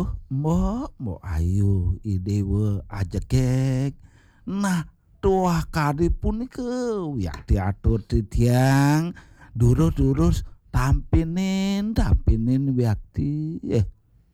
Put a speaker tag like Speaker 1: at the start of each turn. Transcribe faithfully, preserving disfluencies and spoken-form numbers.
Speaker 1: mbok mbok ayu idewe ajegek. Nah, tuah kari punika yak diatur didiang durus-durus tampinin tampinin wiakti. Eh